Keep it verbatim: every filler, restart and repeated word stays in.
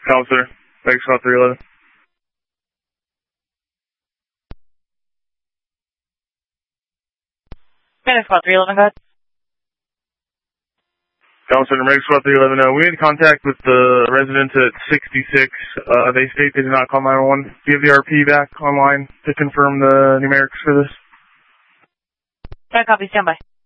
Counselor, Mega Squad three eleven. Mega Squad three eleven, go ahead. Counselor, Mega Squad three eleven, uh, we had contact with the residents at sixty-six. Uh, they state they did not call nine one one. Do you have the R P back online to confirm the numerics for this? Got a copy, stand by.